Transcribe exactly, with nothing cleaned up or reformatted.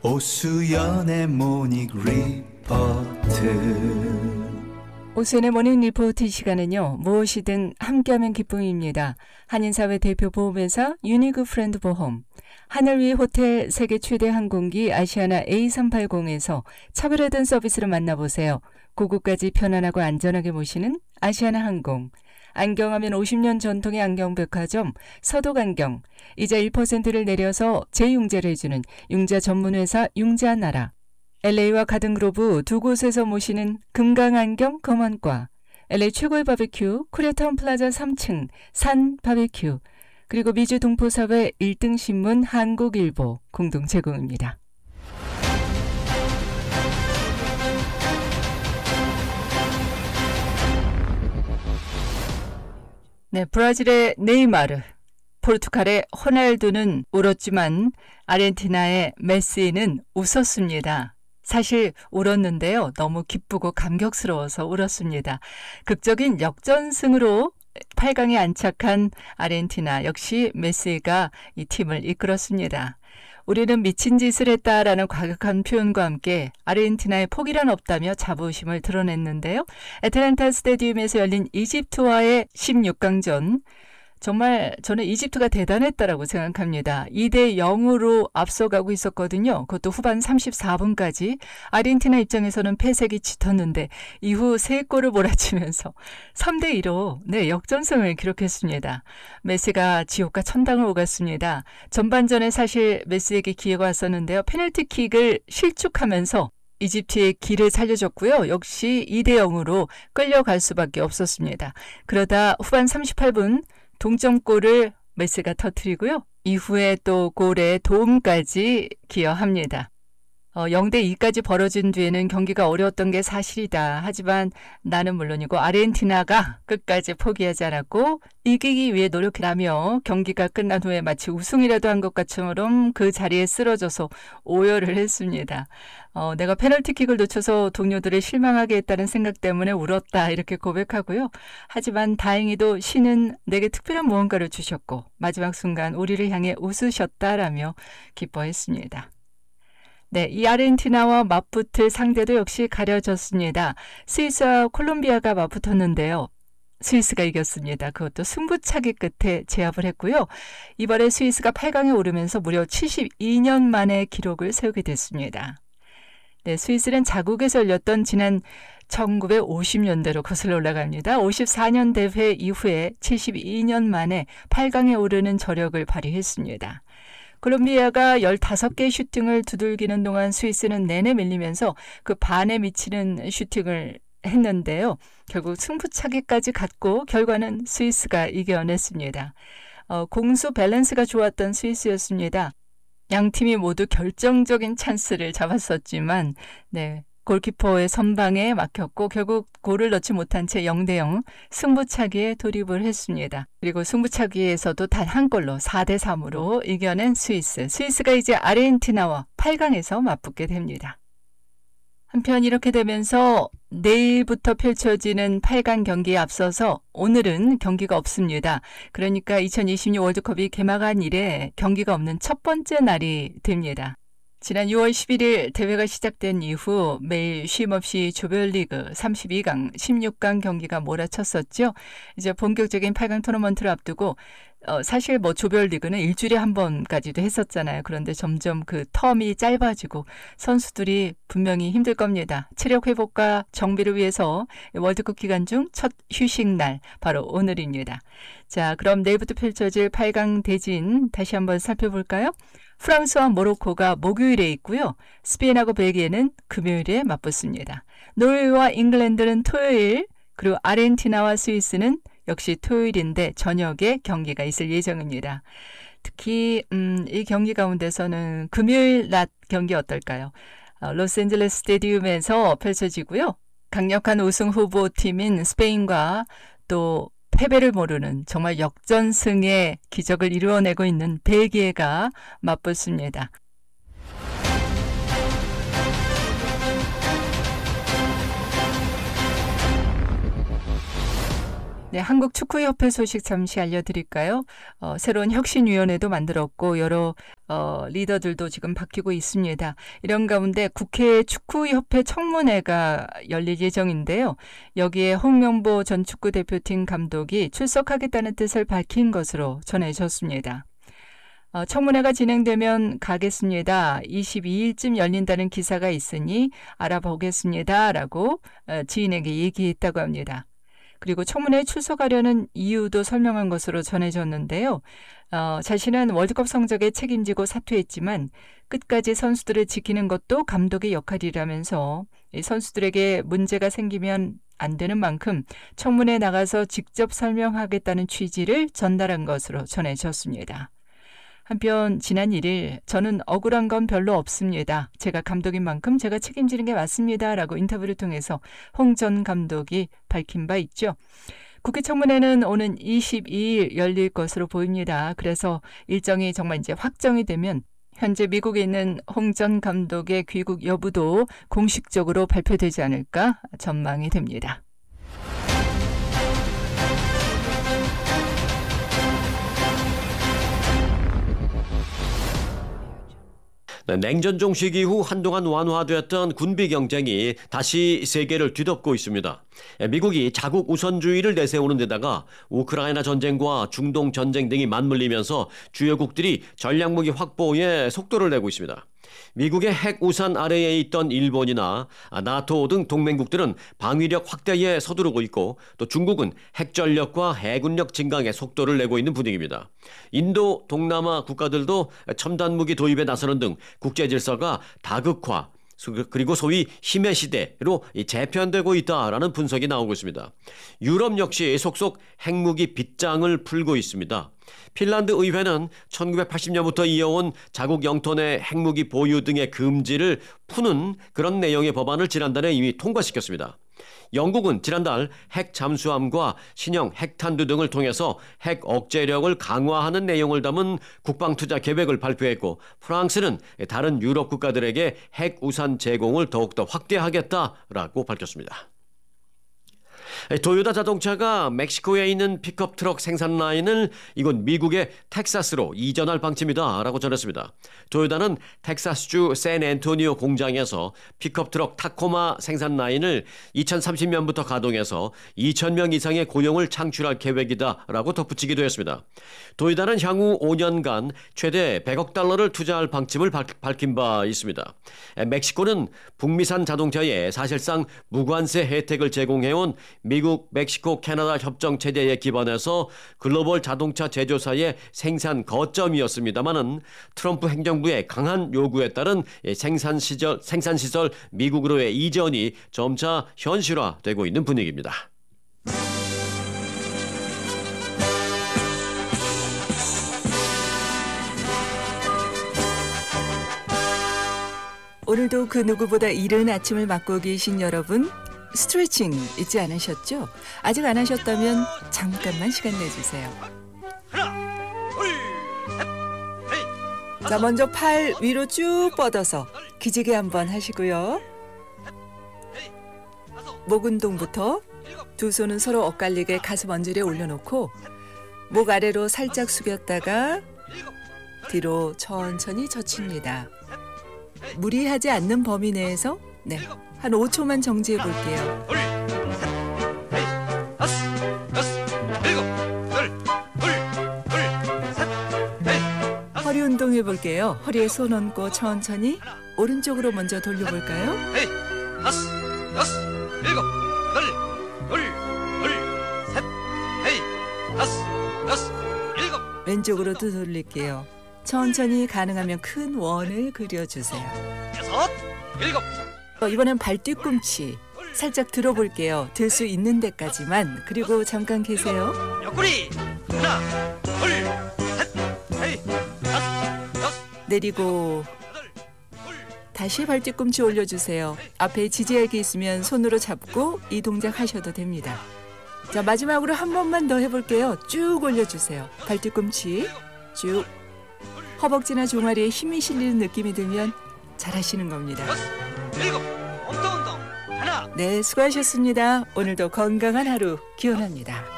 오수연의 모닝 리포트. 오수연의 모닝 리포트 시간은요, 무엇이든 함께하면 기쁨입니다. 한인사회 대표 보험회사 유니그 프렌드 보험, 하늘 위 호텔 세계 최대 항공기 아시아나 에이 삼백팔십에서 차별화된 서비스를 만나보세요. 고국까지 편안하고 안전하게 모시는 아시아나 항공, 안경하면 오십 년 전통의 안경백화점 서독안경, 이자 일 퍼센트를 내려서 재융자를 해주는 융자 전문회사 융자나라, 엘에이와 가든그로브 두 곳에서 모시는 금강안경 검언과, 엘에이 최고의 바베큐 코리아타운 플라자 삼 층 산 바베큐, 그리고 미주 동포사회 일 등 신문 한국일보 공동 제공입니다. 네, 브라질의 네이마르, 포르투갈의 호날두는 울었지만 아르헨티나의 메시는 웃었습니다. 사실 울었는데요, 너무 기쁘고 감격스러워서 울었습니다. 극적인 역전승으로 팔 강에 안착한 아르헨티나, 역시 메시가 이 팀을 이끌었습니다. 우리는 미친 짓을 했다라는 과격한 표현과 함께 아르헨티나의 포기란 없다며 자부심을 드러냈는데요. 애틀랜타 스타디움에서 열린 이집트와의 십육 강전, 정말 저는 이집트가 대단했다라고 생각합니다. 이 대 영으로 앞서가고 있었거든요. 그것도 후반 삼십사 분까지. 아르헨티나 입장에서는 패색이 짙었는데 이후 세 골을 몰아치면서 삼 대 이로 네, 역전승을 기록했습니다. 메시가 지옥과 천당을 오갔습니다. 전반전에 사실 메시에게 기회가 왔었는데요. 페널티킥을 실축하면서 이집트의 길을 살려줬고요. 역시 이 대 영으로 끌려갈 수밖에 없었습니다. 그러다 후반 삼십팔 분 동점골을 메시가 터뜨리고요. 이후에 또 골에 도움까지 기여합니다. 어, 영 대 이까지 벌어진 뒤에는 경기가 어려웠던 게 사실이다. 하지만 나는 물론이고 아르헨티나가 끝까지 포기하지 않았고 이기기 위해 노력하며 경기가 끝난 후에 마치 우승이라도 한 것 같처럼 그 자리에 쓰러져서 오열을 했습니다. 어, 내가 페널티킥을 놓쳐서 동료들을 실망하게 했다는 생각 때문에 울었다, 이렇게 고백하고요. 하지만 다행히도 신은 내게 특별한 무언가를 주셨고 마지막 순간 우리를 향해 웃으셨다라며 기뻐했습니다. 네, 이 아르헨티나와 맞붙을 상대도 역시 가려졌습니다. 스위스와 콜롬비아가 맞붙었는데요. 스위스가 이겼습니다. 그것도 승부차기 끝에 제압을 했고요. 이번에 스위스가 팔 강에 오르면서 무려 칠십이 년 만에 기록을 세우게 됐습니다. 네, 스위스는 자국에서 열렸던 지난 천구백오십 년대로 거슬러 올라갑니다. 오십사 년 대회 이후에 칠십이 년 만에 팔 강에 오르는 저력을 발휘했습니다. 콜롬비아가 열다섯 개의 슈팅을 두들기는 동안 스위스는 내내 밀리면서 그 반에 미치는 슈팅을 했는데요. 결국 승부차기까지 갔고 결과는 스위스가 이겨냈습니다. 어, 공수 밸런스가 좋았던 스위스였습니다. 양 팀이 모두 결정적인 찬스를 잡았었지만 네, 골키퍼의 선방에 막혔고 결국 골을 넣지 못한 채 영 대 영 승부차기에 돌입을 했습니다. 그리고 승부차기에서도 단 한 골로 사 대 삼으로 이겨낸 스위스. 스위스가 이제 아르헨티나와 팔 강에서 맞붙게 됩니다. 한편 이렇게 되면서 내일부터 펼쳐지는 팔 강 경기에 앞서서 오늘은 경기가 없습니다. 그러니까 이천이십육 월드컵이 개막한 이래 경기가 없는 첫 번째 날이 됩니다. 지난 유월 십일일 대회가 시작된 이후 매일 쉼없이 조별리그 삼십이 강, 십육 강 경기가 몰아쳤었죠. 이제 본격적인 팔 강 토너먼트를 앞두고 어, 사실 뭐 조별리그는 일주일에 한 번까지도 했었잖아요. 그런데 점점 그 텀이 짧아지고 선수들이 분명히 힘들 겁니다. 체력 회복과 정비를 위해서 월드컵 기간 중 첫 휴식날 바로 오늘입니다. 자, 그럼 내일부터 펼쳐질 팔 강 대진 다시 한번 살펴볼까요? 프랑스와 모로코가 목요일에 있고요. 스페인하고 벨기에는 금요일에 맞붙습니다. 노르웨이와 잉글랜드는 토요일, 그리고 아르헨티나와 스위스는 역시 토요일인데 저녁에 경기가 있을 예정입니다. 특히 음, 이 경기 가운데서는 금요일 낮 경기 어떨까요? 어, 로스앤젤레스 스타디움에서 펼쳐지고요. 강력한 우승 후보팀인 스페인과 또 패배를 모르는 정말 역전승의 기적을 이루어내고 있는 벨기에가 맞붙습니다. 네, 한국축구협회 소식 잠시 알려드릴까요? 어, 새로운 혁신위원회도 만들었고 여러 어, 리더들도 지금 바뀌고 있습니다. 이런 가운데 국회 축구협회 청문회가 열릴 예정인데요. 여기에 홍명보 전 축구대표팀 감독이 출석하겠다는 뜻을 밝힌 것으로 전해졌습니다. 어, 청문회가 진행되면 가겠습니다. 이십이 일쯤 열린다는 기사가 있으니 알아보겠습니다. 라고 어, 지인에게 얘기했다고 합니다. 그리고 청문회에 출석하려는 이유도 설명한 것으로 전해졌는데요. 어, 자신은 월드컵 성적에 책임지고 사퇴했지만 끝까지 선수들을 지키는 것도 감독의 역할이라면서 이 선수들에게 문제가 생기면 안 되는 만큼 청문회에 나가서 직접 설명하겠다는 취지를 전달한 것으로 전해졌습니다. 한편 지난 일 일 저는 억울한 건 별로 없습니다. 제가 감독인 만큼 제가 책임지는 게 맞습니다. 라고 인터뷰를 통해서 홍 전 감독이 밝힌 바 있죠. 국회 청문회는 오는 이십이 일 열릴 것으로 보입니다. 그래서 일정이 정말 이제 확정이 되면 현재 미국에 있는 홍 전 감독의 귀국 여부도 공식적으로 발표되지 않을까 전망이 됩니다. 냉전 종식 이후 한동안 완화되었던 군비 경쟁이 다시 세계를 뒤덮고 있습니다. 미국이 자국 우선주의를 내세우는 데다가 우크라이나 전쟁과 중동 전쟁 등이 맞물리면서 주요국들이 전략무기 확보에 속도를 내고 있습니다. 미국의 핵 우산 아래에 있던 일본이나 나토 등 동맹국들은 방위력 확대에 서두르고 있고 또 중국은 핵전력과 해군력 증강에 속도를 내고 있는 분위기입니다. 인도, 동남아 국가들도 첨단 무기 도입에 나서는 등 국제 질서가 다극화 그리고 소위 힘의 시대로 재편되고 있다라는 분석이 나오고 있습니다. 유럽 역시 속속 핵무기 빗장을 풀고 있습니다. 핀란드 의회는 천구백팔십 년부터 이어온 자국 영토 내 핵무기 보유 등의 금지를 푸는 그런 내용의 법안을 지난달에 이미 통과시켰습니다. 영국은 지난달 핵 잠수함과 신형 핵탄두 등을 통해서 핵 억제력을 강화하는 내용을 담은 국방투자 계획을 발표했고 프랑스는 다른 유럽 국가들에게 핵 우산 제공을 더욱더 확대하겠다라고 밝혔습니다. 도요타 자동차가 멕시코에 있는 픽업 트럭 생산 라인을 이곳 미국의 텍사스로 이전할 방침이다라고 전했습니다. 도요타는 텍사스주 샌앤토니오 공장에서 픽업 트럭 타코마 생산 라인을 이천삼십 년부터 가동해서 이천 명 이상의 고용을 창출할 계획이다라고 덧붙이기도 했습니다. 도요타는 향후 오 년간 최대 백억 달러를 투자할 방침을 밝힌 바 있습니다. 멕시코는 북미산 자동차에 사실상 무관세 혜택을 제공해온 미국, 멕시코, 캐나다 협정 체제에 기반해서 글로벌 자동차 제조사의 생산 거점이었습니다만은 트럼프 행정부의 강한 요구에 따른 생산 시절, 생산 시설 미국으로의 이전이 점차 현실화되고 있는 분위기입니다. 오늘도 그 누구보다 이른 아침을 맞고 계신 여러분, 스트레칭 잊지 않으셨죠? 아직 안 하셨다면 잠깐만 시간 내주세요. 자, 먼저 팔 위로 쭉 뻗어서 기지개 한번 하시고요. 목 운동부터 두 손은 서로 엇갈리게 가슴 언저리에 올려놓고 목 아래로 살짝 숙였다가 뒤로 천천히 젖힙니다. 무리하지 않는 범위 내에서 네, 한 오 초만 정지해 볼게요. 허리 운동해 볼게요. 허리에 손 얹고 천천히 오른쪽으로 먼저 돌려볼까요? 왼쪽으로도 돌릴게요. 천천히 가능하면 큰 원을 그려주세요. 이번엔 발 뒤꿈치 살짝 들어볼게요. 들 수 있는 데까지만. 그리고 잠깐 계세요. 옆구리 하나 둘셋 내리고 다시 발 뒤꿈치 올려주세요. 앞에 지지할게 있으면 손으로 잡고 이 동작 하셔도 됩니다. 자, 마지막으로 한 번만 더 해볼게요. 쭉 올려주세요. 발 뒤꿈치 쭉. 허벅지나 종아리에 힘이 실리는 느낌이 들면 잘하시는 겁니다. 네, 수고하셨습니다. 오늘도 건강한 하루 기원합니다.